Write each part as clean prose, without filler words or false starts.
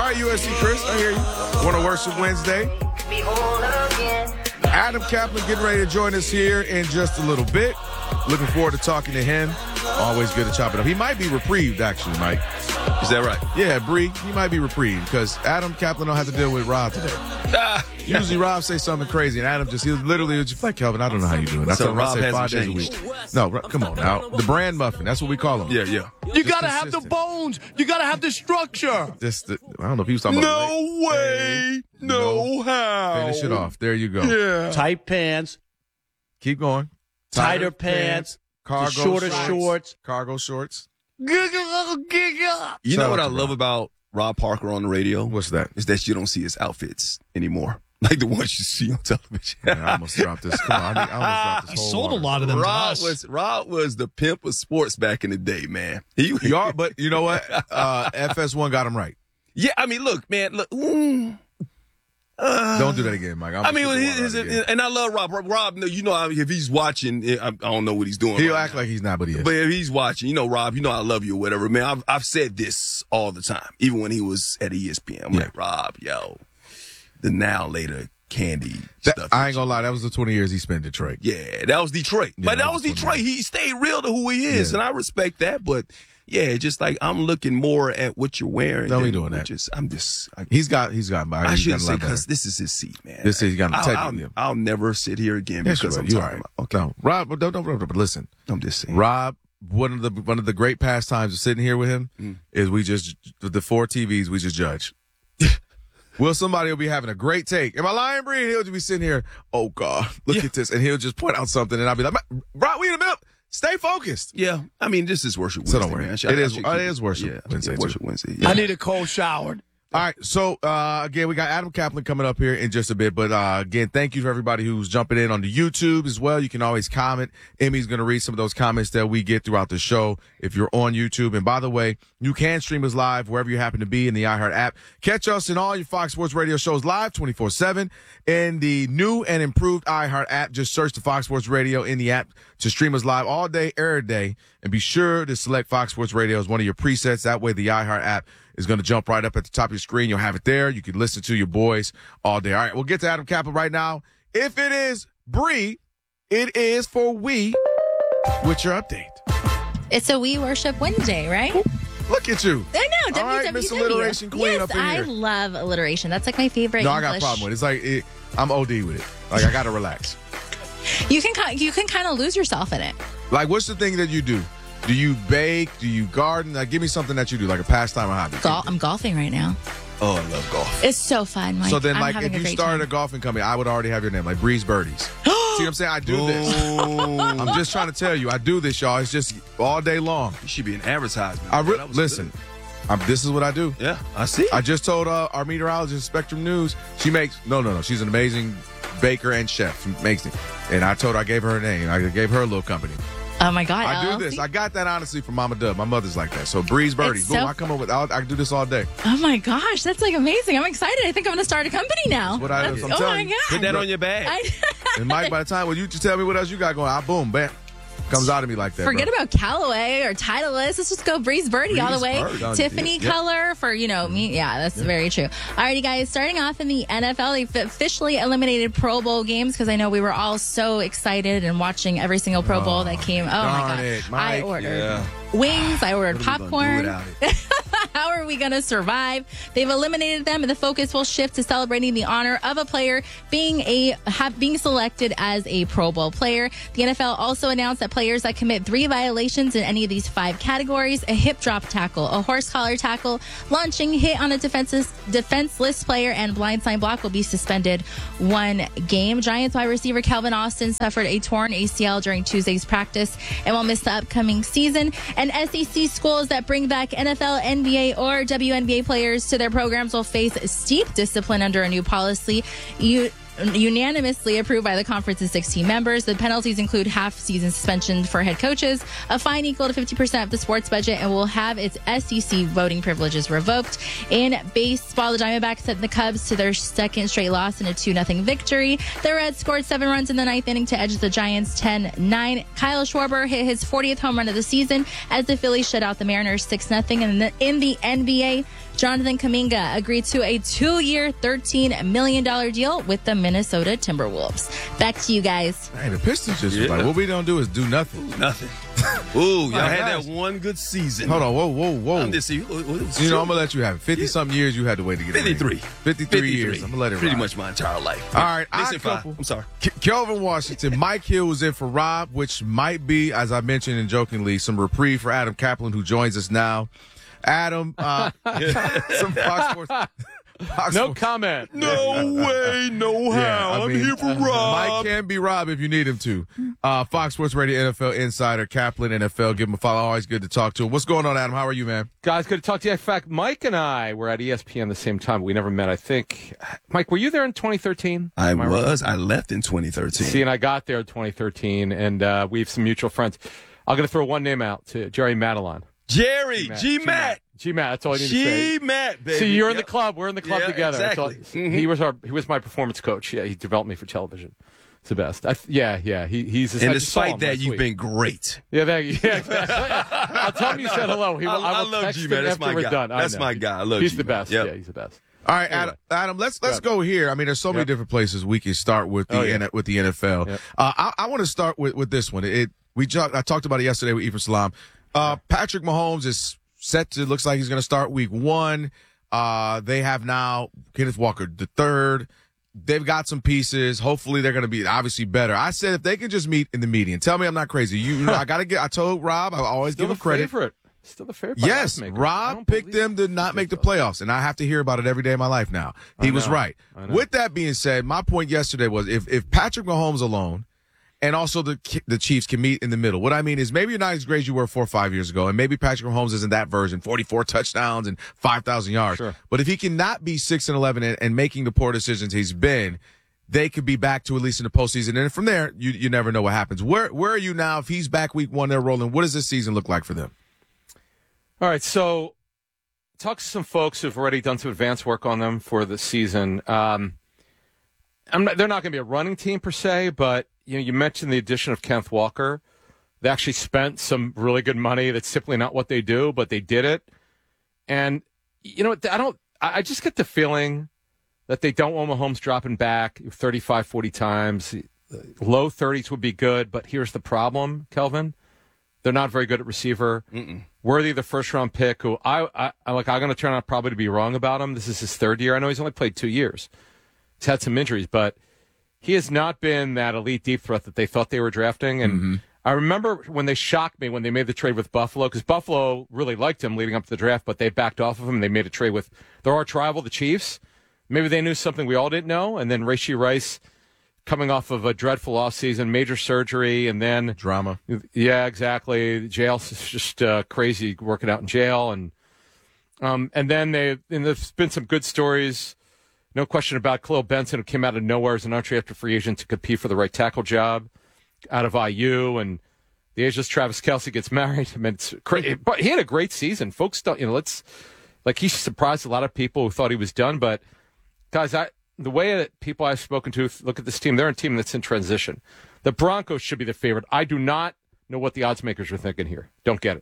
right, USC Chris, I hear you. Want to worship Wednesday? Adam Kaplan getting ready to join us here in just a little bit. Looking forward to talking to him. Always good to chop it up. He might be reprieved, actually, Mike. Is that right? Yeah, Bree, he might be reprieved because Adam Kaplan don't have to deal with Rob today. Usually Rob say something crazy, and Adam he literally just like, Kelvin, I don't know how you do it. So Rob hasn't 5 days a week. No, come on now. The brand muffin, that's what we call him. Yeah. You got to have the bones. You got to have the structure. I don't know if he was talking about No way. No how. Finish it off. There you go. Yeah. Tight pants. Keep going. Tighter pants. Cargo shorter shorts. Cargo shorts. You know what I love about Rob Parker on the radio? What's that? Is that you don't see his outfits anymore. Like the ones you see on television. Man, I almost dropped this. Come on, I almost dropped this I whole sold order. a lot of them to us. Rob was the pimp of sports back in the day, man. You are, but you know what? FS1 got him right. Yeah, I mean, look, man, look. Don't do that again, Mike. I mean, and I love Rob. Rob, you know, if he's watching, I don't know what he's doing. He'll act like he's not, but he is. But if he's watching, you know, Rob, you know I love you or whatever. Man, I've said this all the time, even when he was at ESPN. I'm like, Rob, yo, the now later candy stuff. I ain't gonna lie, that was the 20 years he spent in Detroit. Yeah, that was Detroit. Yeah, but that was Detroit. He stayed real to who he is, and I respect that. But yeah, just like I'm looking more at what you're wearing. Don't be doing that. He's got. I shouldn't say because this is his seat, man. This is got to I'll never sit here again because I'm talking about. Okay, no, Rob, don't. But listen, I'm just saying, Rob. One of the great pastimes of sitting here with him is we just the 4 TVs we just judge. Somebody will be having a great take. Am I lying, Bree? He'll just be sitting here. Oh God, look at this, and he'll just point out something, and I'll be like, Rob, we in the middle. Stay focused. Yeah, I mean, this is worship Wednesday. So don't worry. Man. It is worship Wednesday. Worship Wednesday. I need a cold shower. All right, so again, we got Adam Kaplan coming up here in just a bit, but again, thank you for everybody who's jumping in on the YouTube as well. You can always comment. Emmy's going to read some of those comments that we get throughout the show if you're on YouTube. And by the way, you can stream us live wherever you happen to be in the iHeart app. Catch us in all your Fox Sports Radio shows live 24/7 in the new and improved iHeart app. Just search the Fox Sports Radio in the app to stream us live all day, every day. And be sure to select Fox Sports Radio as one of your presets. That way the iHeart app is going to jump right up at the top of your screen. You'll have it there. You can listen to your boys all day. All right, we'll get to Adam Kaplan right now. If it is Bree, it is for We. What's your update? It's a We Worship Wednesday, right? Look at you. I know, All right, Miss Alliteration Queen up in I here. love alliteration. That's like my favorite No, English. I got a problem with it. It's like I'm OD with it. Like, I got to relax. You can kind of lose yourself in it. Like, what's the thing that you do? Do you bake? Do you garden? Like, give me something that you do, like a pastime or hobby. I'm golfing right now. Oh, I love golf. It's so fun. Like, So then, I'm like, having if a you great started time. a golfing company, I would already have your name, like Breeze Birdies. See what I'm saying? I do this. I'm just trying to tell you, I do this, y'all. It's just all day long. You should be an advertisement. Listen, this is what I do. Yeah, I see. I just told our meteorologist, Spectrum News, she makes, no, she's an amazing baker and chef. She makes it. And I told her, I gave her name. I gave her a little company. Oh my God! I do this. I got that honestly from Mama Dub. My mother's like that. So Breeze Birdies. Boom! I come up with. I can do this all day. Oh my gosh, that's like amazing! I'm excited. I think I'm going to start a company now. That's what I'm oh telling my you. God! Put that on your bag. And Mike, by the time you just tell me what else you got going, boom, bam, comes out of me like that. Forget about Callaway or Titleist. Let's just go Breeze Birdie all the way. Tiffany color for, me. Yeah, that's very true. Alrighty, guys, starting off in the NFL, they officially eliminated Pro Bowl games because I know we were all so excited and watching every single Pro Bowl that came. Oh my God. I ordered wings. I ordered popcorn. How are we going to survive? They've eliminated them, and the focus will shift to celebrating the honor of a player being selected as a Pro Bowl player. The NFL also announced that players that commit 3 violations in any of these 5 categories, a hip drop tackle, a horse collar tackle, launching, hit on a defenseless player, and blindside block will be suspended 1 game. Giants wide receiver Calvin Austin suffered a torn ACL during Tuesday's practice and will miss the upcoming season. And SEC schools that bring back NFL, NBA, or WNBA players to their programs will face steep discipline under a new policy unanimously approved by the conference's 16 members. The penalties include half-season suspension for head coaches, a fine equal to 50% of the sports budget, and will have its SEC voting privileges revoked. In baseball, the Diamondbacks sent the Cubs to their second straight loss in a 2-0 victory. The Reds scored 7 runs in the 9th inning to edge the Giants 10-9. Kyle Schwarber hit his 40th home run of the season as the Phillies shut out the Mariners 6-0. And in the NBA, Jonathan Kuminga agreed to a 2-year, $13 million deal with the Minnesota Timberwolves. Back to you guys. Hey, the Pistons just was like, what we don't do is do nothing. Nothing. Ooh, y'all had that one good season. Hold on, whoa. I'm just I'm going to let you have it. 50-something years you had to wait to get 53. 53 years. I'm going to let it Pretty ride. much my entire life. All right. I'm sorry. Kelvin Washington, Mike Hill was in for Rob, which might be, as I mentioned and jokingly, some reprieve for Adam Kaplan, who joins us now. Adam, some Fox Sports. No comment. No way, no how. I'm here for Rob. Mike can be Rob if you need him to. Fox Sports Radio NFL Insider, Kaplan NFL. Give him a follow. Always good to talk to him. What's going on, Adam? How are you, man? Guys, good to talk to you. In fact, Mike and I were at ESPN the same time. We never met, I think. Mike, were you there in 2013? I was. I left in 2013. See, and I got there in 2013, and we have some mutual friends. I'm going to throw one name out to Jerry Madelon. Jerry, G-Matt. G-Matt, that's all I need to say. G-Matt, baby. See, you're in the club. We're in the club together. Exactly. He was my performance coach. Yeah, he developed me for television. It's the best. He's. And despite that, you've been great. Yeah, exactly. I'll tell him you said hello. I will love text G-Matt. him That's after my we're guy. done. That's my guy. I love He's G-Matt. the best. Yep. Yeah, he's the best. All right, Adam, let's go here. I mean, there's so many different places we can start with the with the NFL. Yep. I want to start with this one. I talked about it yesterday with Ephraim Salam. Patrick Mahomes is set to, looks like he's going to start week 1. They have now Kenneth Walker III. They've got some pieces. Hopefully they're going to be obviously better. I said if they can just meet in the median. Tell me I'm not crazy. I told Rob, I always give him credit. Still the favorite. Yes, Rob picked them to not make the playoffs, and I have to hear about it every day of my life now. He was right. With that being said, my point yesterday was if Patrick Mahomes alone and also the Chiefs can meet in the middle. What I mean is maybe you're not as great as you were 4 or 5 years ago, and maybe Patrick Mahomes isn't that version, 44 touchdowns and 5,000 yards. Sure. But if he cannot be 6-11 and making the poor decisions he's been, they could be back to at least in the postseason. And from there, you never know what happens. Where are you now? If he's back week 1, they're rolling. What does this season look like for them? All right, so talk to some folks who've already done some advanced work on them for the season. They're not going to be a running team per se, but you mentioned the addition of Kenneth Walker. They actually spent some really good money. That's simply not what they do, but they did it. And I just get the feeling that they don't want Mahomes dropping back 35, 40 times. Low 30s would be good, but here's the problem, Kelvin. They're not very good at receiver. Worthy, the first-round pick, who I'm going to turn out probably to be wrong about him. This is his 3rd year. I know he's only played 2 years. He's had some injuries, but he has not been that elite deep threat that they thought they were drafting. And I remember when they shocked me when they made the trade with Buffalo, because Buffalo really liked him leading up to the draft, but they backed off of him. They made a trade with their arch rival, the Chiefs. Maybe they knew something we all didn't know. And then Rashee Rice coming off of a dreadful offseason, major surgery, and then drama. Yeah, exactly. Jail is just crazy working out in jail, and then there's been some good stories. No question about Khalil Benson, who came out of nowhere as an undrafted free agent to compete for the right tackle job out of IU, and the ageless Travis Kelce gets married. I mean, it's crazy, but he had a great season. Folks don't, he surprised a lot of people who thought he was done, but guys, the way that people I've spoken to look at this team, they're a team that's in transition. The Broncos should be the favorite. I do not know what the odds makers are thinking here. Don't get it.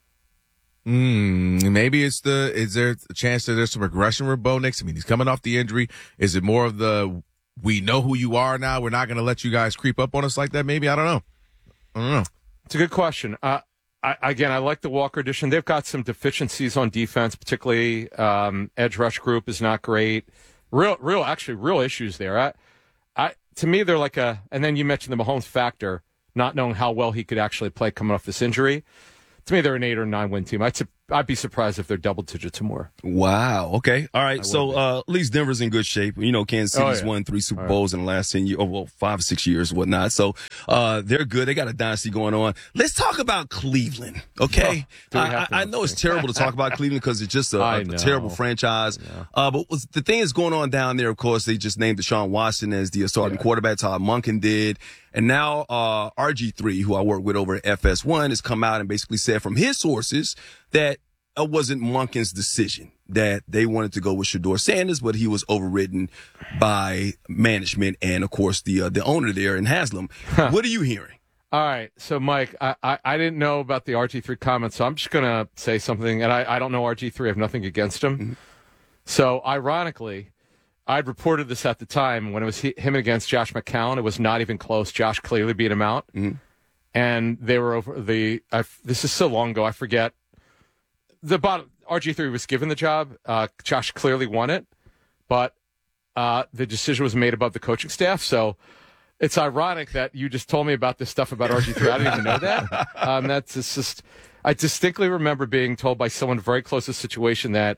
Maybe is there a chance that there's some regression with Bo Nix? I mean, he's coming off the injury. Is it more of we know who you are now, we're not going to let you guys creep up on us like that? Maybe, I don't know. It's a good question. I like the Walker addition. They've got some deficiencies on defense, particularly edge rush group is not great. Real issues there. To me, they're like and then you mentioned the Mahomes factor, not knowing how well he could actually play coming off this injury. To me, they're an 8 or 9 win team. I'd be surprised if they're double digits or more. Wow. Okay. All right. So at least Denver's in good shape. Kansas City's won 3 Super Bowls in the last 10 years, 5 or 6 years, whatnot. So they're good. They got a dynasty going on. Let's talk about Cleveland. Okay. I know it's terrible to talk about Cleveland because it's just a terrible franchise. Yeah. But the thing is going on down there, of course, they just named Deshaun Watson as the starting quarterback. Todd Monken did. And now RG3, who I work with over at FS1, has come out and basically said from his sources that it wasn't Monken's decision, that they wanted to go with Shedeur Sanders, but he was overridden by management and, of course, the owner there in Haslam. What are you hearing? All right. So, Mike, I didn't know about the RG3 comments, so I'm just going to say something. And I don't know RG3. I have nothing against him. Mm-hmm. So, ironically, I'd reported this at the time when it was him against Josh McCown. It was not even close. Josh clearly beat him out. Mm-hmm. And they were over this is so long ago, I forget. RG3 was given the job. Josh clearly won it. But the decision was made above the coaching staff. So, it's ironic that you just told me about this stuff about RG3. I didn't even know that. I distinctly remember being told by someone very close to the situation that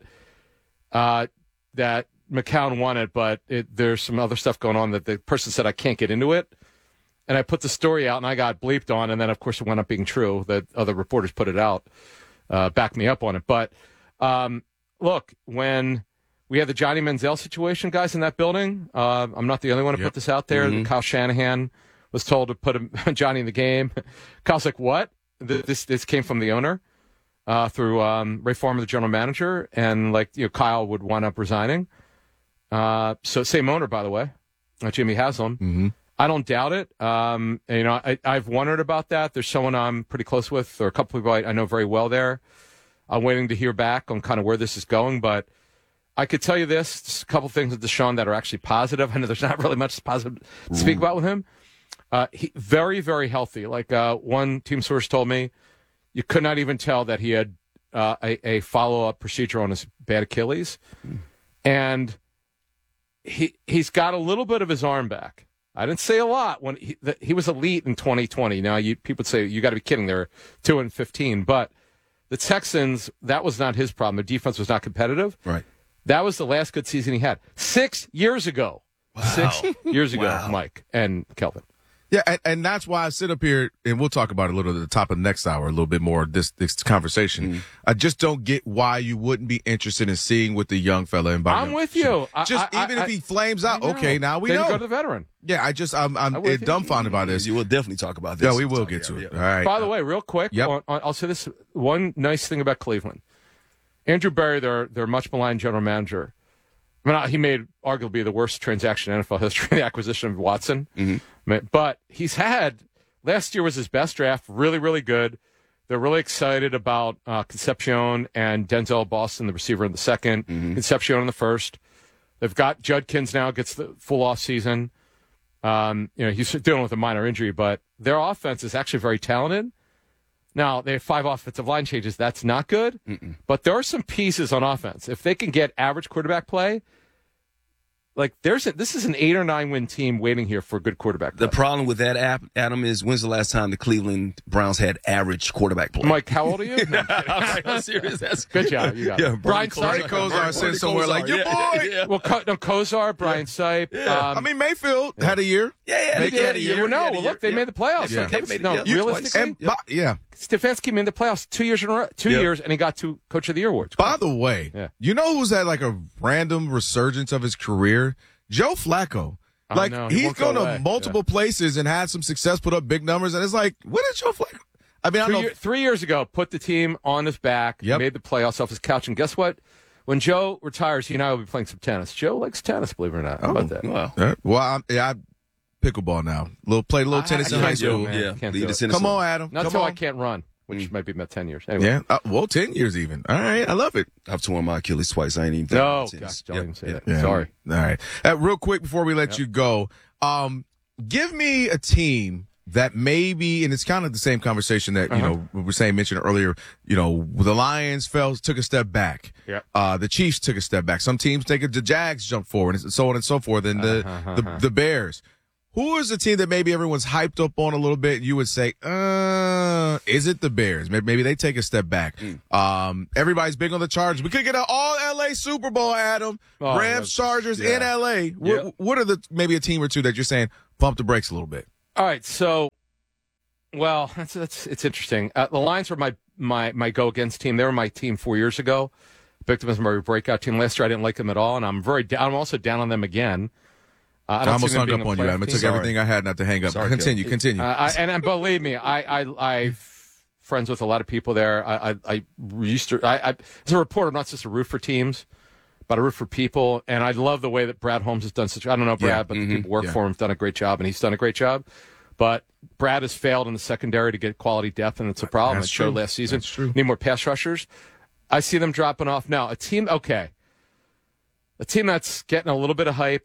McCown won it, but there's some other stuff going on that the person said I can't get into it. And I put the story out, and I got bleeped on, and then, of course, it wound up being true. That other reporters put it out, backed me up on it. But, look, when we had the Johnny Manziel situation, guys, in that building. I'm not the only one to put this out there. Mm-hmm. Kyle Shanahan was told to put Johnny in the game. Kyle's like, what? This came from the owner through Ray Farmer, the general manager, and Kyle would wind up resigning. So same owner, by the way, Jimmy Haslam. Mm-hmm. I don't doubt it. I've wondered about that. There's someone I'm pretty close with, or a couple people I know very well there. I'm waiting to hear back on kind of where this is going, but I could tell you just a couple things with Deshaun that are actually positive. I know there's not really much positive to speak about with him. He very, very healthy. One team source told me, you could not even tell that he had a follow-up procedure on his bad Achilles. And he's got a little bit of his arm back. I didn't say a lot when he was elite in 2020. Now, people would say, you got to be kidding. They're 2-15. But the Texans, that was not his problem. Their defense was not competitive. Right. That was the last good season he had 6 years ago. Wow. 6 years ago, Mike and Kelvin. Yeah, and that's why I sit up here, and we'll talk about it a little at the top of the next hour, a little bit more of this conversation. Mm-hmm. I just don't get why you wouldn't be interested in seeing what the young fella in Bayern. I'm with you. Even if he flames out, okay, now we know. Go to the veteran. Yeah, I'm dumbfounded by this. You will definitely talk about this. Yeah, we will get to it. All right. By the way, real quick, I'll say this one nice thing about Cleveland. Andrew Berry, their much maligned general manager, he made arguably the worst transaction in NFL history, the acquisition of Watson. Mm-hmm. But he's had, last year was his best draft, really, really good. They're really excited about Concepcion and Denzel Boston, the receiver in the second, Concepcion in the first. They've got Judkins now, gets the full off season. He's dealing with a minor injury, but their offense is actually very talented. Now, they have 5 offensive line changes. That's not good. Mm-mm. But there are some pieces on offense. If they can get average quarterback play, this is an 8 or 9 win team waiting here for a good quarterback play. The problem with that, Adam, is when's the last time the Cleveland Browns had average quarterback play? Mike, how old are you? No, I'm serious. That's good job. You got it. Brian Kosar said somewhere your boy. Yeah. Well, Kosar, Brian Sipe. Yeah. Mayfield had a year. Yeah, they had a year. Look, they made the playoffs. Yeah. Realistically. Stefanski made the playoffs 2 years in a row. 2 years, and he got 2 Coach of the Year awards. By the way, you know who's had a random resurgence of his career? Joe Flacco. He's gone to multiple places and had some success, put up big numbers, and it's what did Joe Flacco? I mean, 3 years ago, put the team on his back, made the playoffs off his couch, and guess what? When Joe retires, he and I will be playing some tennis. Joe likes tennis, believe it or not. How about that? Wow. Well, I pickleball now. Play a little tennis in high school. Come on, Adam. Not until I can't run, which might be about 10 years. Anyway. Yeah. 10 years even. All right. I love it. I've torn my Achilles twice. I ain't even don't even say that. Sorry. All right. Real quick before we let you go, give me a team that maybe, and it's kind of the same conversation that, we were saying, mentioned earlier, the Lions took a step back. Yeah. The Chiefs took a step back. Some teams the Jags jump forward, and so on and so forth, and the Bears. Who is the team that maybe everyone's hyped up on a little bit? You would say, is it the Bears? Maybe they take a step back. Everybody's big on the Chargers. We could get an all-LA Super Bowl, Adam. Rams, Chargers in LA. What are maybe a team or two that you're saying pump the brakes a little bit? All right, so, it's interesting. The Lions were my go-against team. They were my team 4 years ago. Picked them as my breakout team last year. I didn't like them at all, and I'm also down on them again. I almost hung up on you, Adam. It took everything I had not to hang up. Sorry, continue. And believe me, I'm friends with a lot of people there. I used to, as a reporter, I'm not just a root for teams, but a root for people. And I love the way that Brad Holmes has done I don't know Brad, but the people who work for him have done a great job, and he's done a great job. But Brad has failed in the secondary to get quality depth, and it's a problem. It showed last season. That's true. Need more pass rushers. I see them dropping off now. A team that's getting a little bit of hype,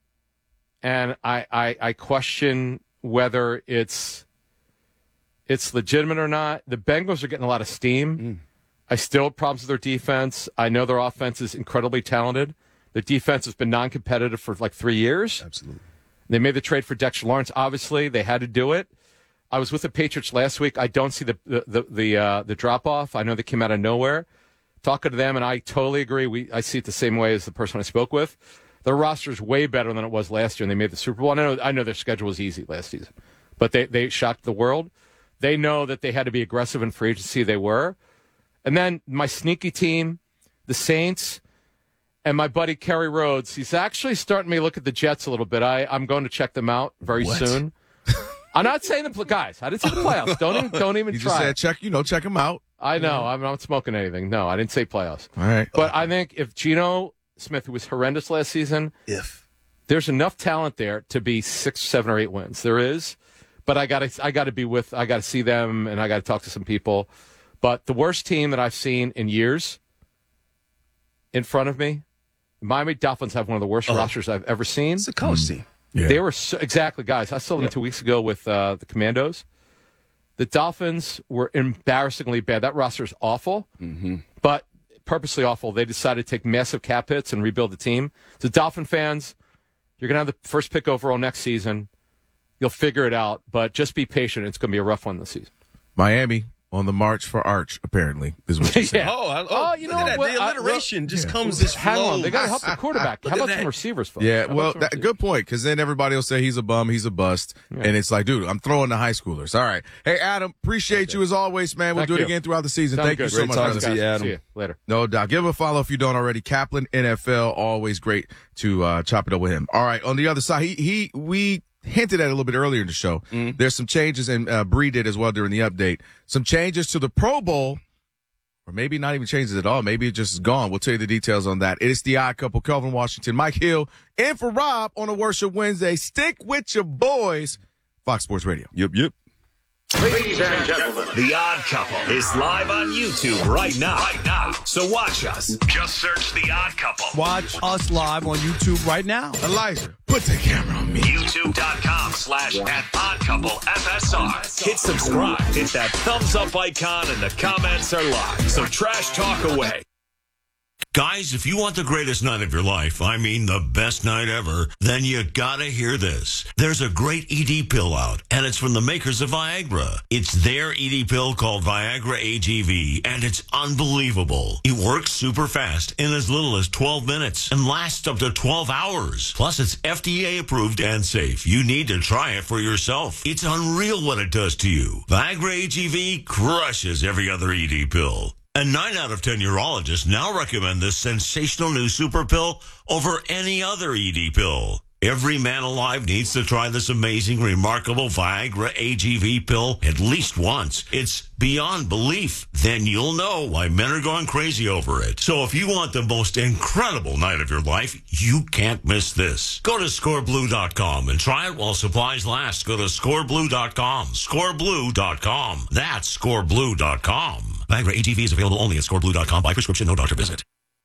and I question whether it's legitimate or not. The Bengals are getting a lot of steam. I still have problems with their defense. I know their offense is incredibly talented. Their defense has been non-competitive for like 3 years. Absolutely. They made the trade for Dexter Lawrence. Obviously, they had to do it. I was with the Patriots last week. I don't see the drop-off. I know they came out of nowhere. Talking to them, and I totally agree. I see it the same way as the person I spoke with. Their roster is way better than it was last year, and they made the Super Bowl. I know their schedule was easy last season, but they shocked the world. They know that they had to be aggressive in free agency. They were. And then my sneaky team, the Saints, and my buddy Kerry Rhodes, he's actually starting me look at the Jets a little bit. I'm going to check them out very soon. I'm not saying guys. I didn't say the playoffs. Don't even you try. You just said check them out. I know. I'm not smoking anything. No, I didn't say playoffs. All right. But I think if Geno Smith, who was horrendous last season, there's enough talent there to be 6, 7, or 8 wins. There is, but I got to see them, and I got to talk to some people. But the worst team that I've seen in years in front of me, Miami Dolphins have one of the worst rosters I've ever seen. It's a coach team. Yeah. They were exactly, guys. I saw them 2 weeks ago with the Commandos. The Dolphins were embarrassingly bad. That roster is awful, but purposely awful. They decided to take massive cap hits and rebuild the team. So Dolphin fans, you're going to have the first pick overall next season. You'll figure it out, but just be patient. It's going to be a rough one this season. Miami on the march for Arch, apparently, is what you're saying. You know what? The alliteration just comes this hang flow. on. They got to help the quarterback. How about some receivers, folks? Yeah, well, good point, because then everybody will say he's a bum, he's a bust, and it's like, dude, I'm throwing the high schoolers. All right. Hey, Adam, appreciate you as always, man. We'll do it again throughout the season. Thank you so much. Talking to you, Adam. See you later. No doubt. Give him a follow if you don't already. Kaplan NFL, always great to chop it up with him. All right, on the other side, we hinted at a little bit earlier in the show. There's some changes, and Bree did as well during the update. Some changes to the Pro Bowl, or maybe not even changes at all. Maybe it just is gone. We'll tell you the details on that. It is the Odd Couple, Kelvin Washington, Mike Hill, and for Rob on a Worship Wednesday. Stick with your boys, Fox Sports Radio. Yep. Ladies and gentlemen, The Odd Couple is live on YouTube right now. So watch us. Just search The Odd Couple. Watch us live on YouTube right now. Elijah, put the camera on me. YouTube.com/@OddCoupleFSR. Hit subscribe. Hit that thumbs up icon, and the comments are live. So trash talk away. Guys, if you want the greatest night of your life, I mean the best night ever, then you gotta hear this. There's a great ED pill out, and it's from the makers of Viagra. It's their ED pill called Viagra AGV, and it's unbelievable. It works super fast in as little as 12 minutes and lasts up to 12 hours. Plus, it's FDA approved and safe. You need to try it for yourself. It's unreal what it does to you. Viagra AGV crushes every other ED pill. And 9 out of 10 urologists now recommend this sensational new super pill over any other ED pill. Every man alive needs to try this amazing, remarkable Viagra AGV pill at least once. It's beyond belief. Then you'll know why men are going crazy over it. So if you want the most incredible night of your life, you can't miss this. Go to scoreblue.com and try it while supplies last. Go to scoreblue.com. Scoreblue.com. That's scoreblue.com. Viagra AGV is available only at scoreblue.com by prescription, no doctor visit.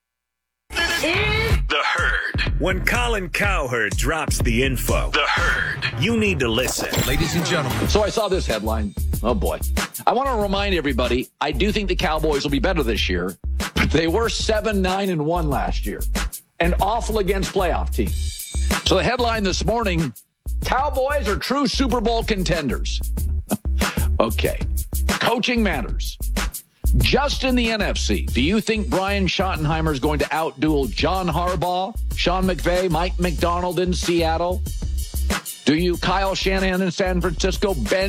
The Herd. When Colin Cowherd drops the info, The Herd, you need to listen. Ladies and gentlemen. So I saw this headline. Oh, boy. I want to remind everybody, I do think the Cowboys will be better this year. They were 7-9-1 last year. And awful against playoff teams. So the headline this morning, Cowboys are true Super Bowl contenders. Okay. Coaching matters. Just in the NFC, do you think Brian Schottenheimer is going to outduel John Harbaugh, Sean McVay, Mike McDonald in Seattle? Do you, Kyle Shanahan in San Francisco, Ben